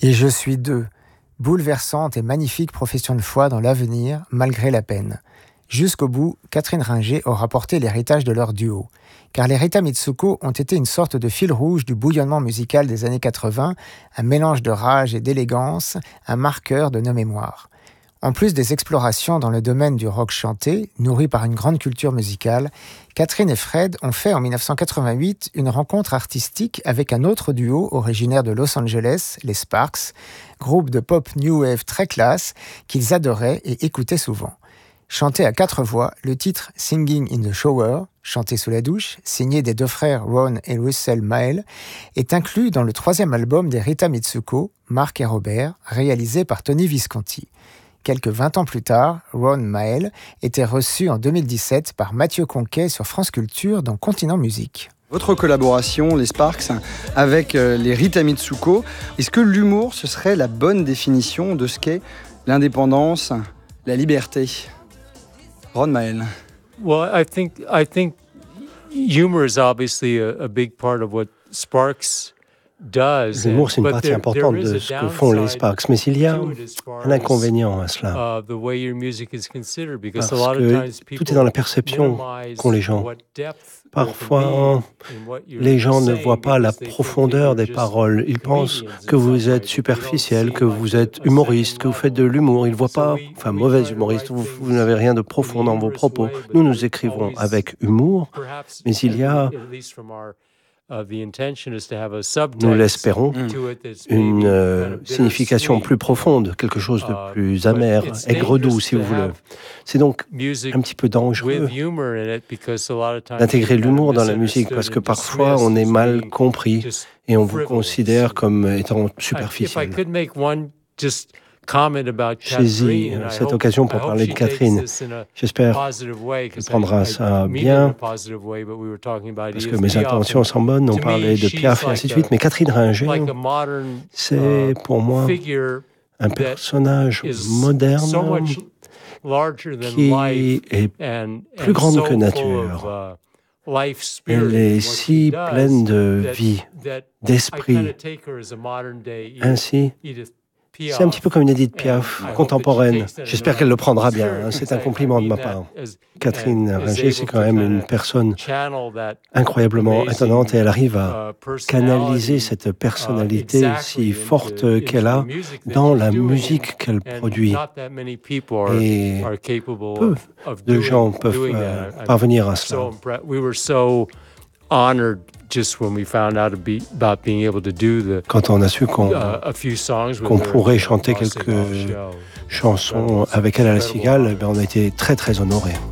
Et je suis d'eux. Bouleversante et magnifique profession de foi dans l'avenir, malgré la peine. Jusqu'au bout, Catherine Ringer aura porté l'héritage de leur duo. Car les Rita Mitsuko ont été une sorte de fil rouge du bouillonnement musical des années 80, un mélange de rage et d'élégance, un marqueur de nos mémoires. En plus des explorations dans le domaine du rock chanté, nourri par une grande culture musicale, Catherine et Fred ont fait en 1988 une rencontre artistique avec un autre duo originaire de Los Angeles, les Sparks, groupe de pop new wave très classe qu'ils adoraient et écoutaient souvent. Chanté à 4 voix, le titre « Singing in the Shower », chanté sous la douche, signé des deux frères Ron et Russell Mael, est inclus dans le 3e album des Rita Mitsuko, Marc et Robert, réalisé par Tony Visconti. Quelques 20 ans plus tard, Ron Mael était reçu en 2017 par Mathieu Conquet sur France Culture dans Continent Musique. Votre collaboration, les Sparks, avec les Rita Mitsuko, est-ce que l'humour, ce serait la bonne définition de ce qu'est l'indépendance, la liberté? Ron Mael. Well, I think humor is obviously a big part of what Sparks does. L'humour, c'est une partie importante de ce que font les Sparks, mais il y a un inconvénient à cela. Parce que tout est dans la perception qu'ont les gens. Parfois, les gens ne voient pas la profondeur des paroles. Ils pensent que vous êtes superficiel, que vous êtes humoriste, que vous faites de l'humour. Ils ne voient pas, mauvais humoriste, vous n'avez rien de profond dans vos propos. Nous écrivons avec humour, mais il y a, nous l'espérons, une signification plus profonde, quelque chose de plus amer, aigre-doux, si vous voulez. C'est donc un petit peu dangereux d'intégrer l'humour dans la musique, parce que parfois on est mal compris et on vous considère comme étant superficiel. Saisis cette occasion pour parler de Catherine. J'espère qu'elle prendra ça bien, parce que mes intentions sont bonnes. On parlait de Piaf et ainsi de suite, mais Catherine Ringer, c'est pour moi un personnage moderne qui est plus grande que nature. Elle est si pleine de vie, d'esprit. Ainsi, c'est un petit peu comme une Édith Piaf contemporaine. J'espère qu'elle le prendra bien. C'est un compliment de ma part. Catherine Ringer, c'est quand même une personne incroyablement étonnante et elle arrive à canaliser cette personnalité si forte qu'elle a dans la musique qu'elle produit. Et peu de gens peuvent parvenir à cela. Quand on a su qu'on pourrait chanter quelques chansons avec elle à la Cigale, on a été très très honorés.